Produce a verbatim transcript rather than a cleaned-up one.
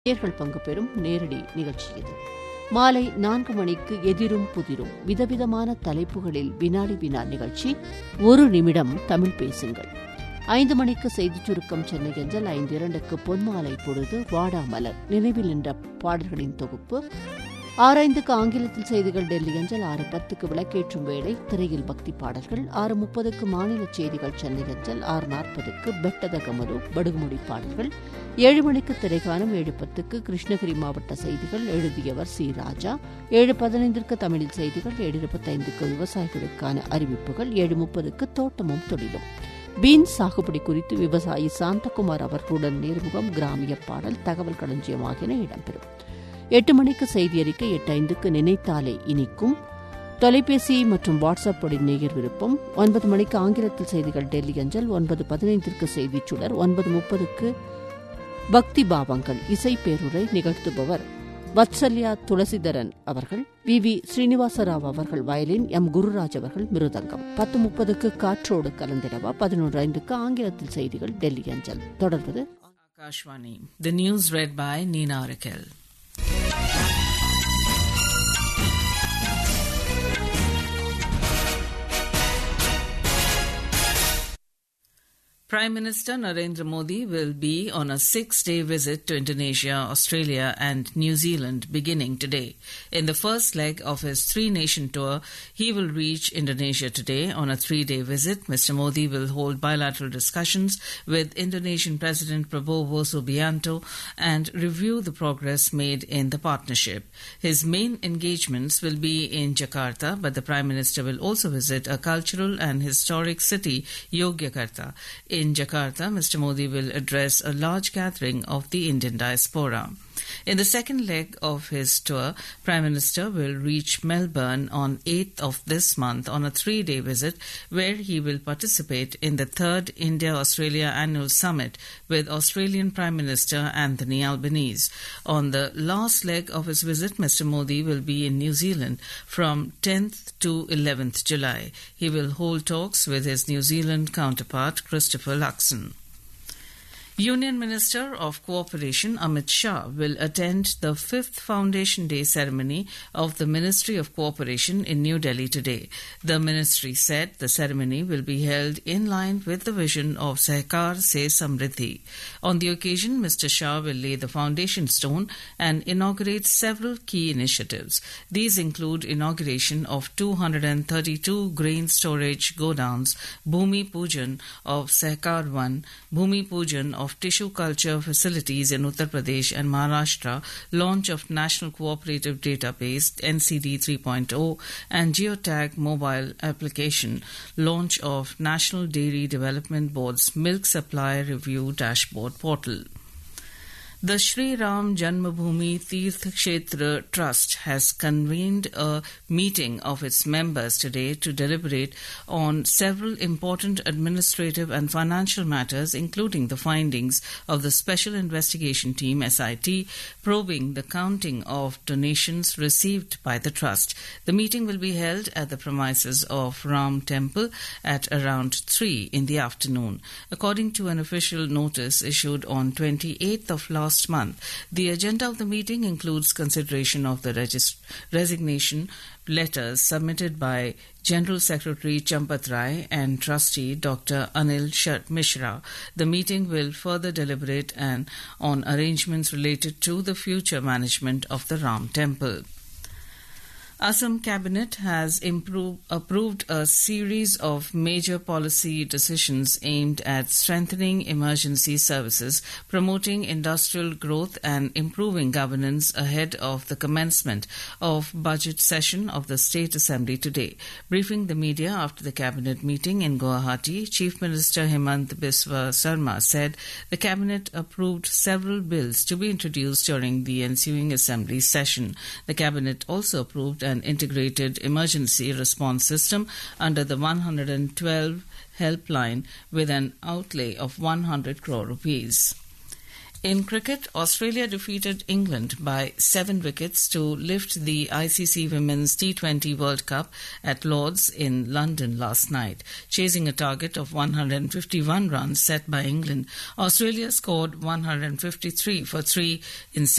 நேயர்கள் பங்கு பெறும் நேரடி நிகழ்ச்சி இது. மாலை நான்கு மணிக்கு எதிரும் புதிரும் விதவிதமான தலைப்புகளில் வினாடி வினா நிகழ்ச்சி. ஒரு நிமிடம் தமிழ் பேசுங்கள். ஐந்து மணிக்கு செய்திச் சுருக்கம் சென்னை அஞ்சல். ஐந்து இரண்டுக்கு பொன்மாலை பொழுது வாடாமலர் நினைவில் நின்ற பாடல்களின் தொகுப்பு. ஆரைந்துக்கு ஆங்கிலத்தில் செய்திகள் டெல்லி அஞ்சல். ஆறு பத்துக்கு விளக்கேற்றும் வேளை திரையில் பக்தி பாடல்கள். ஆறு முப்பதுக்கு மாநில செய்திகள் சென்னை அஞ்சல். ஆறு நாற்பதுக்கு பெட்டத கமரு படுகுமொழி பாடல்கள். ஏழு மணிக்கு திரைக்கானம். ஏழு பத்துக்கு கிருஷ்ணகிரி மாவட்ட செய்திகள். எழுதியவர் சி ராஜா. ஏழு பதினைந்திற்கு தமிழில் செய்திகள். ஏழு இருபத்தைந்துக்கு விவசாயிகளுக்கான அறிவிப்புகள். ஏழு முப்பதுக்கு தோட்டமும் தொழிலும். பீன் சாகுபடி குறித்து விவசாயி சாந்தகுமார் அவர்களுடன் நேர்முகம், கிராமிய பாடல், தகவல் களஞ்சியம் ஆகியன இடம்பெறும். எட்டு மணிக்கு செய்தி அறிக்கை. எட்டு ஐந்துக்கு நினைத்தாலே இனிக்கும் தொலைபேசி மற்றும் வாட்ஸ்அப் வழி நேயர் விருப்பம். ஒன்பது மணிக்கு ஆங்கிலத்தில் செய்திகள் டெல்லி அஞ்சல். ஒன்பது பதினைந்திற்கு செய்திச் சுடர். ஒன்பது முப்பதுக்கு பக்தி பாவங்கள் இசை பேருரை நிகழ்த்துபவர் வத்சல்யா துளசிதரன் அவர்கள். வி வி ஸ்ரீனிவாசராவ் அவர்கள் வயலின். எம் குருராஜ் அவர்கள் மிருதங்கம். பத்து முப்பதுக்கு காற்றோடு கலந்திடவா. பதினொன்று ஐந்துக்கு ஆங்கிலத்தில் செய்திகள் டெல்லி அஞ்சல். தொடர்வது Akashvani. The news read by Nina Rakel. Prime Minister Narendra Modi will be on a six-day visit to Indonesia, Australia and New Zealand beginning today. In the first leg of his three-nation tour, he will reach Indonesia today. On a three-day visit, Mister Modi will hold bilateral discussions with Indonesian President Prabowo Subianto and review the progress made in the partnership. His main engagements will be in Jakarta, but the Prime Minister will also visit a cultural and historic city, Yogyakarta. In Jakarta, Mister Modi will address a large gathering of the Indian diaspora. In the second leg of his tour, Prime Minister will reach Melbourne on eighth of this month on a three-day visit where he will participate in the third India-Australia Annual Summit with Australian Prime Minister Anthony Albanese. On the last leg of his visit, Mister Modi will be in New Zealand from tenth to eleventh July. He will hold talks with his New Zealand counterpart Christopher Luxon. Union Minister of Cooperation Amit Shah will attend the fifth Foundation Day ceremony of the Ministry of Cooperation in New Delhi today. The ministry said the ceremony will be held in line with the vision of Sahkar Se Samriddhi. On the occasion, Mister Shah will lay the foundation stone and inaugurate several key initiatives. These include inauguration of two hundred thirty-two grain storage godowns, Bhumi Pujan of Sahkar one, Bhumi Pujan of tissue culture facilities in Uttar Pradesh and Maharashtra, launch of National Cooperative Database N C D three point oh, and Geotag mobile application, launch of National Dairy Development Board's Milk Supply Review Dashboard portal. The Sri Ram Janmabhoomi Tirth Kshetra Trust has convened a meeting of its members today to deliberate on several important administrative and financial matters, including the findings of the Special Investigation Team S I T probing the counting of donations received by the trust. The meeting will be held at the premises of Ram Temple at around three in the afternoon. According to an official notice issued on twenty-eighth of last month, the agenda of the meeting includes consideration of the regist- resignation letters submitted by General Secretary Champat Rai and Trustee Doctor Anil Shart Mishra. The meeting will further deliberate and on arrangements related to the future management of the Ram Temple. Assam Cabinet has improved, approved a series of major policy decisions aimed at strengthening emergency services, promoting industrial growth and improving governance ahead of the commencement of budget session of the State Assembly today. Briefing the media after the Cabinet meeting in Guwahati, Chief Minister Hemant Biswa Sarma said the Cabinet approved several bills to be introduced during the ensuing Assembly session. The Cabinet also approved an integrated emergency response system under the one hundred twelve helpline with an outlay of one hundred crore rupees. In cricket, Australia defeated England by seven wickets to lift the I C C Women's T twenty World Cup at Lord's in London last night. Chasing a target of one hundred fifty-one runs set by England, Australia scored one hundred fifty-three for three in